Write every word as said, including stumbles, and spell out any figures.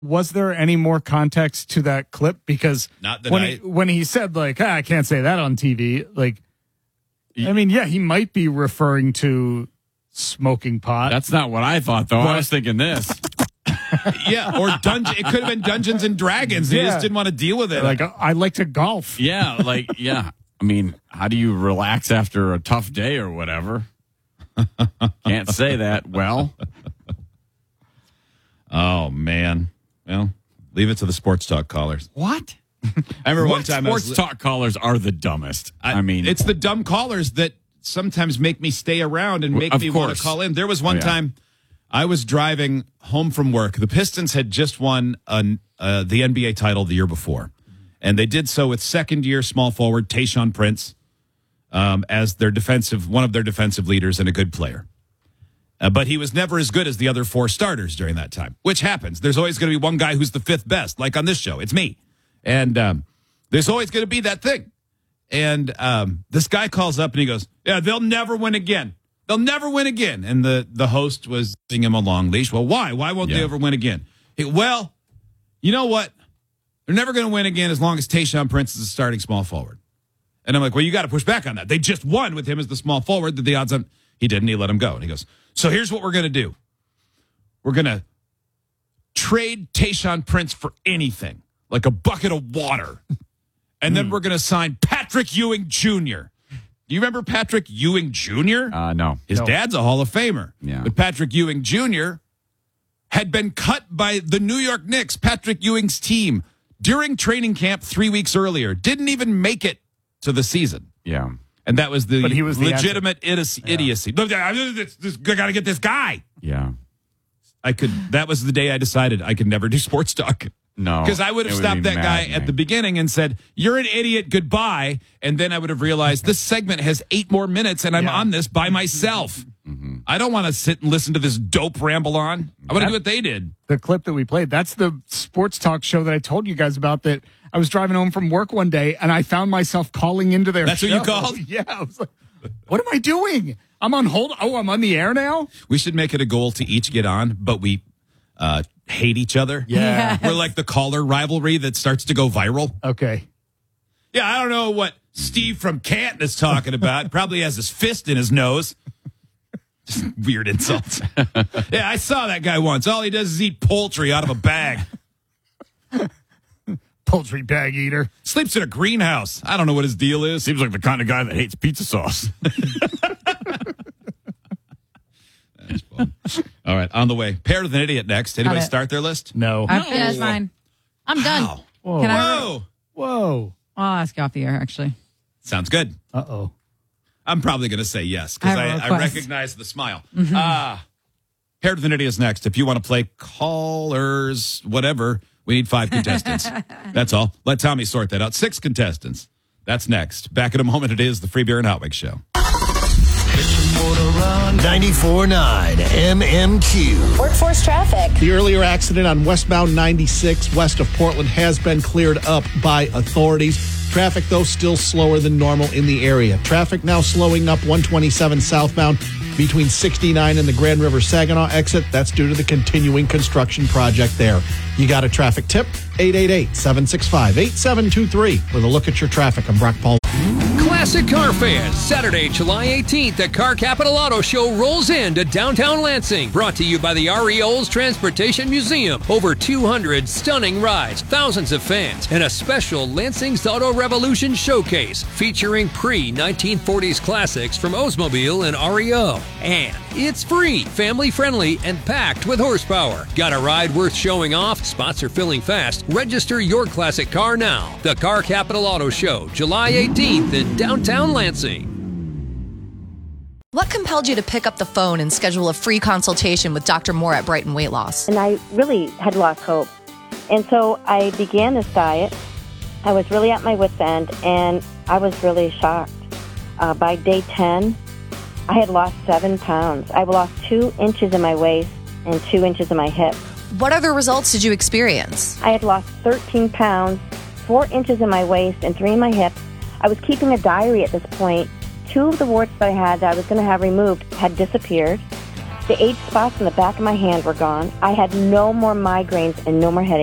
Was there any more context to that clip? Because Not that when, I... he, when he said, like, ah, I can't say that on T V, like, I mean, yeah, he might be referring to smoking pot. That's not what I thought, though. What? I was thinking this. Yeah, or dungeon. It could have been Dungeons and Dragons. He Yeah. just didn't want to deal with it. Like, I like to golf. Yeah, like, yeah. I mean, how do you relax after a tough day or whatever? Can't say that. Well, oh, man. Well, leave it to the sports talk callers. what? I remember What one time I sports was, talk callers are the dumbest. I, I mean, it's the dumb callers that sometimes make me stay around and make Of me want course. to call in. There was one Oh, yeah. time I was driving home from work. The Pistons had just won an, uh, the N B A title the year before, and they did so with second-year small forward Tayshaun Prince um, as their defensive, one of their defensive leaders and a good player. Uh, but he was never as good as the other four starters during that time, which happens. There's always going to be one guy who's the fifth best, like on this show. It's me. And um, there's always going to be that thing. And um, this guy calls up and he goes, yeah, they'll never win again. They'll never win again. And the, the host was giving him a long leash. Well, why? Why won't Yeah. they ever win again? He, well, you know what? They're never going to win again as long as Tayshaun Prince is a starting small forward. And I'm like, well, you got to push back on that. They just won with him as the small forward. That the odds on he didn't. He let him go. And he goes, so here's what we're going to do. We're going to trade Tayshaun Prince for anything, like a bucket of water. And then we're going to sign Patrick Ewing Junior Do you remember Patrick Ewing Junior? uh, no. His No. dad's a Hall of Famer. Yeah. But Patrick Ewing Junior had been cut by the New York Knicks, Patrick Ewing's team, during training camp three weeks earlier. Didn't even make it to the season. Yeah. And that was the But he was the legitimate idiocy. idiocy. Look, I got to get this guy. Yeah. I could. That was the day I decided I could never do sports talk. No. Because I would have it stopped be that guy maddening. at the beginning and said, you're an idiot, goodbye. And then I would have realized this segment has eight more minutes and I'm Yeah. on this by myself. Mm-hmm. I don't want to sit and listen to this dope ramble on. I want to do what they did. The clip that we played, that's the sports talk show that I told you guys about, that I was driving home from work one day and I found myself calling into their That's show. what you called? Yeah. I was like, what am I doing? I'm on hold. Oh, I'm on the air now? We should make it a goal to each get on, but we uh, hate each other. Yeah. We're like the caller rivalry that starts to go viral. Okay. Yeah, I don't know what Steve from Canton is talking about. Probably has his fist in his nose. Just weird insults. Yeah, I saw that guy once. All he does is eat poultry out of a bag. Poultry bag eater. Sleeps in a greenhouse. I don't know what his deal is. Seems like the kind of guy that hates pizza sauce. That's fun. All right, on the way. Paired with an idiot next. Anybody Got it. start their list? No. I've finished mine. I'm done. Wow. Whoa. Can I? Whoa. Whoa. I'll ask you off the air, actually. Sounds good. Uh-oh. I'm probably going to say yes because I I, have a I request. recognize the smile. Ah, Paired with an idiot is next. If you want to play callers, whatever, we need five contestants. That's all. Let Tommy sort that out. Six contestants. That's next. Back in a moment. It is the Free Beer and Hot Wings Show. ninety-four point nine M M Q. Workforce traffic. The earlier accident on westbound ninety-six west of Portland has been cleared up by authorities. Traffic, though, still slower than normal in the area. Traffic now slowing up one twenty-seven southbound between sixty-nine and the Grand River Saginaw exit. That's due to the continuing construction project there. You got a traffic tip? eight eight eight, seven six five, eight seven two three. With a look at your traffic, I'm Brock Paul. Classic car fans, Saturday, July eighteenth, the Car Capital Auto Show rolls into downtown Lansing. Brought to you by the R E O's Transportation Museum. Over two hundred stunning rides, thousands of fans, and a special Lansing's Auto Revolution showcase featuring pre nineteen forties classics from Oldsmobile and R E O. And it's free, family friendly, and packed with horsepower. Got a ride worth showing off? Spots are filling fast. Register your classic car now. The Car Capital Auto Show, July eighteenth in downtown Lansing. What compelled you to pick up the phone and schedule a free consultation with Doctor Moore at Brighton Weight Loss? And I really had lost hope. And so I began this diet. I was really at my wit's end, and I was really shocked. Uh, by day ten, I had lost seven pounds. I lost two inches in my waist and two inches in my hip. What other results did you experience? I had lost thirteen pounds, four inches in my waist, and three in my hips. I was keeping a diary at this point. Two of the warts that I had that I was going to have removed had disappeared. The age spots in the back of my hand were gone. I had no more migraines and no more headaches.